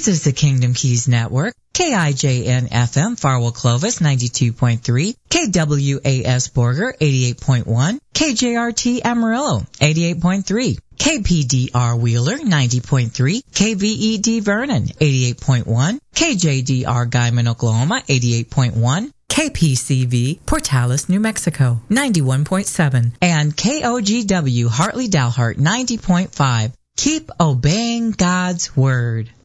This is the Kingdom Keys Network. KIJN-FM Farwell Clovis 92.3, KWAS Borger 88.1, KJRT Amarillo 88.3, KPDR Wheeler 90.3, KVED Vernon 88.1, KJDR Guyman Oklahoma 88.1, KPCV Portales New Mexico 91.7, and KOGW Hartley Dalhart 90.5. Keep obeying God's Word.